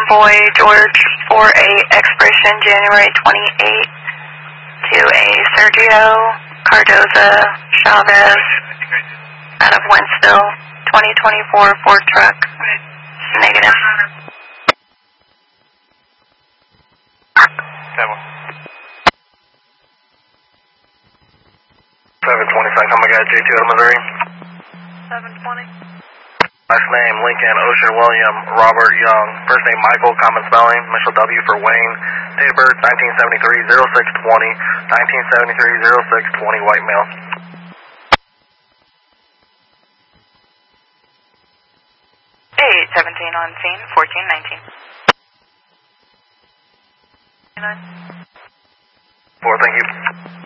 convoy George 48 expiration January 28 to a Sergio Cardoza Chavez out of Wentzville, 2024 Ford truck. Negative. 720, come again, J2 out of Missouri. 720. Last name, Lincoln, Osher, William, Robert, Young. First name, Michael, common spelling, initial W for Wayne. Date of birth, 1973-06-20. 1973-06-20, white male. 817 on scene, 1419. 4, thank you.